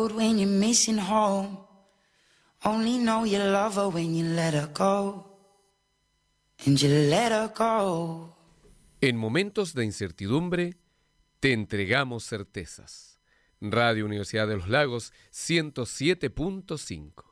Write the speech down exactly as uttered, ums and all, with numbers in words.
road when you're missing home. Only know you love her when you let her go. And you let her go. En momentos de incertidumbre, te entregamos certezas. Radio Universidad de los Lagos ciento siete punto cinco.